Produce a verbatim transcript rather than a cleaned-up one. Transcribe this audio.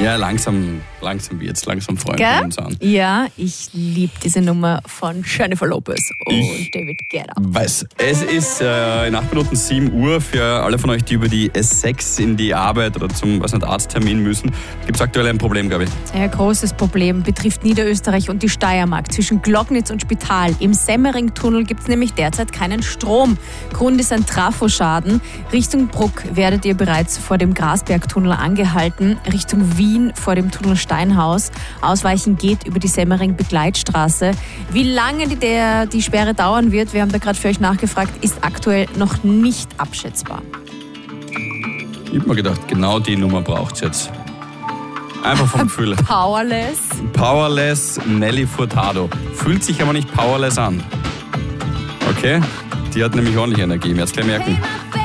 Ja, langsam, langsam wird's, langsam freuen Gell? wir uns an. Ja, ich liebe diese Nummer von Jennifer Lopez und Ich David Guetta. Weiß. Es ist äh, in acht Minuten sieben Uhr. Für alle von euch, die über die S sechs in die Arbeit oder zum was nicht, Arzttermin müssen, gibt es aktuell ein Problem, Gabi. Ein großes Problem betrifft Niederösterreich und die Steiermark. Zwischen Glocknitz und Spital im Semmering-Tunnel gibt es nämlich derzeit keinen Strom. Grund ist ein Trafoschaden. Richtung Bruck werdet ihr bereits vor dem Grasbergtunnel angehalten. Richtung Wien vor dem Tunnel Steinhaus. Ausweichen geht über die Semmering-Begleitstraße. Wie lange die, der, die Sperre dauern wird, wir haben da gerade für euch nachgefragt, ist aktuell noch nicht abschätzbar. Ich hab mir gedacht, genau die Nummer braucht's jetzt. Einfach vom Gefühl. Powerless. Powerless Nelly Furtado. Fühlt sich aber nicht powerless an. Okay? Die hat nämlich ordentlich Energie. Jetzt gleich merken.